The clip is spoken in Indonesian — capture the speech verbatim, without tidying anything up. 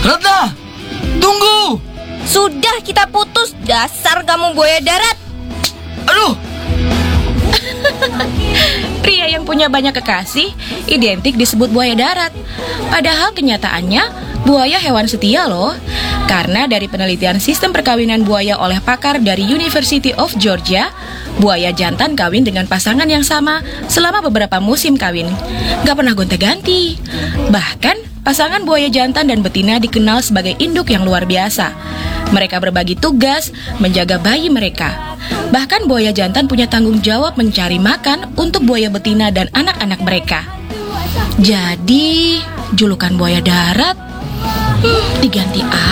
Ratna, tunggu! Sudah, kita putus. Dasar kamu buaya darat. Aduh! Pria yang punya banyak kekasih identik disebut buaya darat. Padahal kenyataannya buaya hewan setia loh. Karena dari penelitian sistem perkawinan buaya oleh pakar dari University of Georgia, buaya jantan kawin dengan pasangan yang sama selama beberapa musim kawin. Gak pernah gonta-ganti. Bahkan pasangan buaya jantan dan betina dikenal sebagai induk yang luar biasa. Mereka berbagi tugas menjaga bayi mereka. Bahkan buaya jantan punya tanggung jawab mencari makan untuk buaya betina dan anak-anak mereka. Jadi, julukan buaya darat hmm, diganti